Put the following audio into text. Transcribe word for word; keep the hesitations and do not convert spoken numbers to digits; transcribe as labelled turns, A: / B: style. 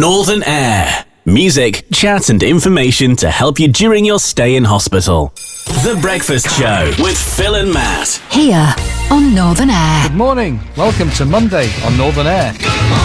A: Northern Air. Music, chat and information to help you during your stay in hospital. The Breakfast Show with Phil and Matt.
B: Here on Northern Air.
C: Good morning. Welcome to Monday on Northern Air.